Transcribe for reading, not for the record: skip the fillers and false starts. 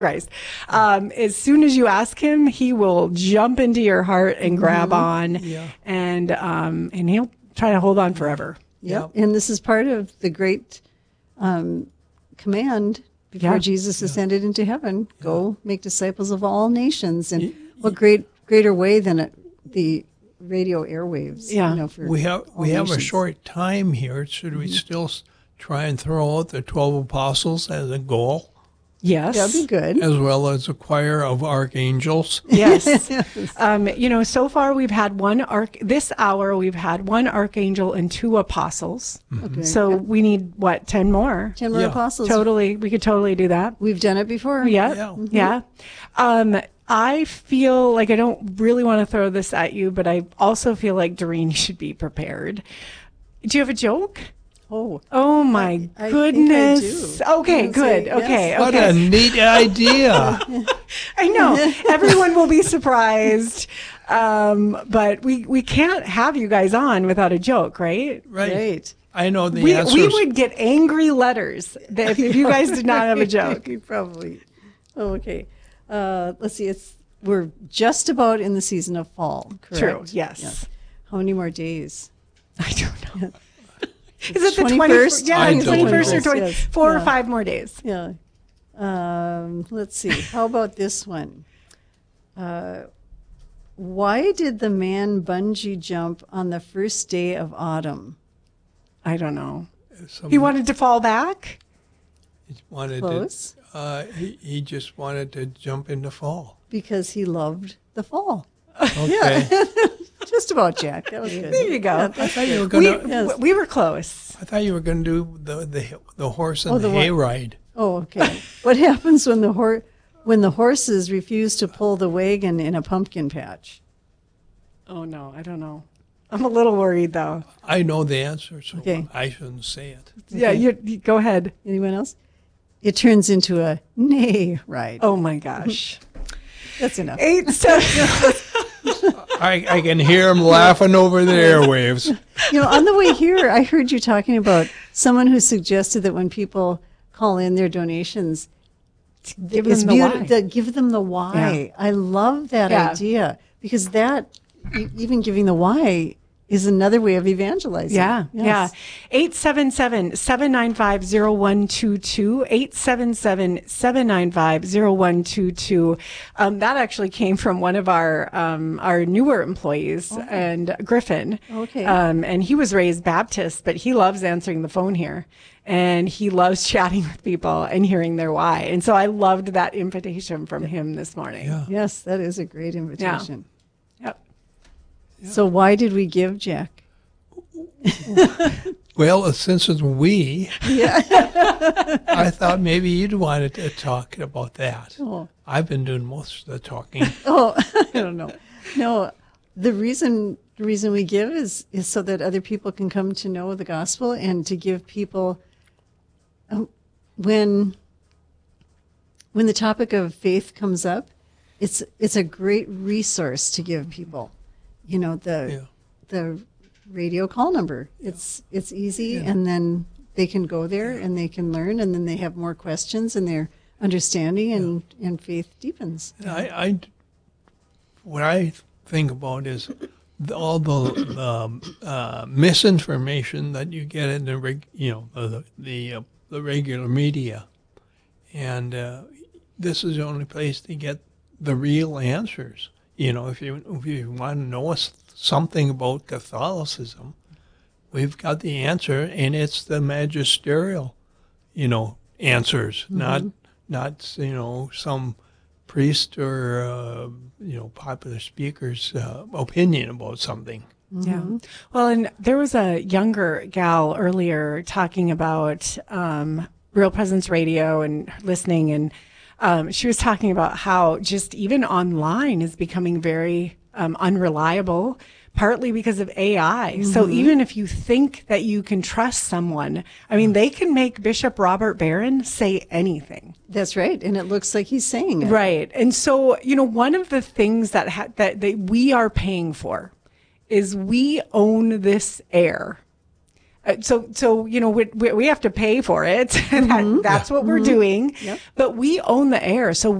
Christ. As soon as you ask him, he will jump into your heart and grab on, and he'll try to hold on forever. Yep. And this is part of the great command before Jesus ascended into heaven. Go make disciples of all nations. And what greater way than the radio airwaves? Yeah. You know, for we have nations. a short time here. Should we still try and throw out the 12 apostles as a goal? Yes. That'd be good. As well as a choir of archangels. Yes. So far we've had this hour we've had one archangel and 2 apostles. Okay. So we need 10 more? 10 more apostles. Totally. We could totally do that. We've done it before. Yeah. I feel like I don't really want to throw this at you, but I also feel like Doreen should be prepared. Do you have a joke? Oh my goodness. I do. Okay, good. Yes. Okay. What a neat idea. I know. Everyone will be surprised. But we can't have you guys on without a joke, right? Right. I know the answers. We would get angry letters if you guys did not have a joke. Probably. Oh, okay. Let's see. We're just about in the season of fall, correct? True, yes. How many more days? I don't know. Is it the 21st? 21st? Yeah, I 21st or don't 20, Yes. 4 or 5 more days. Yeah. Let's see. How about this one? Why did the man bungee jump on the first day of autumn? I don't know. He wanted to fall back? Close. He just wanted to jump into fall. Because he loved the fall. Okay. Just about, Jack. That was good. There you go. I thought you were going to. We were close. I thought you were going to do the horse and the the hay one- ride. Oh, okay. What happens when the horses refuse to pull the wagon in a pumpkin patch? Oh, no, I don't know. I'm a little worried, though. I know the answer, so Okay. I shouldn't say it. Yeah, you go ahead. Anyone else? It turns into a neigh ride. Oh, my gosh. That's enough. 8, 7. I can hear him laughing over the airwaves. On the way here, I heard you talking about someone who suggested that when people call in their donations, Give them the why. Give them the why. Yeah. I love that idea because even giving the why is another way of evangelizing. Yeah, Yes. yeah. 877-795-0122, 877-795-0122. That actually came from one of our newer employees, and Griffin. Okay. And he was raised Baptist, but he loves answering the phone here. And he loves chatting with people and hearing their why. And so I loved that invitation from him this morning. Yeah. Yes, that is a great invitation. Yep. So why did we give, Jack? Well, since it's we, I thought maybe you'd wanted to talk about that. Oh. I've been doing most of the talking. Oh, I don't know. No, the reason we give is so that other people can come to know the gospel and to give people when the topic of faith comes up, it's a great resource to give people. The radio call number. It's easy, and then they can go there and they can learn, and then they have more questions, and their understanding and faith deepens. What I think about is all the misinformation that you get in the regular media, and this is the only place to get the real answers. If you want to know something about Catholicism, we've got the answer, and it's the magisterial, answers, not some priest or popular speaker's opinion about something. Yeah. Well, and there was a younger gal earlier talking about Real Presence Radio and listening, and she was talking about how just even online is becoming very unreliable, partly because of AI. Mm-hmm. So even if you think that you can trust someone, I mean, they can make Bishop Robert Barron say anything. That's right. And it looks like he's saying it. Right. And so, one of the things that we are paying for is we own this air. So we have to pay for it. That's what we're doing. Yep. But we own the air. So